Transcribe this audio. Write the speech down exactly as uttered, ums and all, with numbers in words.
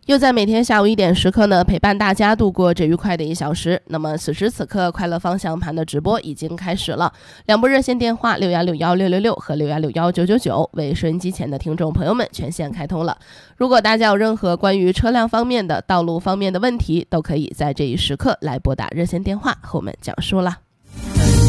又在每天下午一点时刻呢，陪伴大家度过这愉快的一小时。那么此时此刻，快乐方向盘的直播已经开始了。两部热线电话六一六一六六六和六一六一九九九为收音机前的听众朋友们全线开通了。如果大家有任何关于车辆方面的、道路方面的问题，都可以在这一时刻来拨打热线电话和我们讲述了。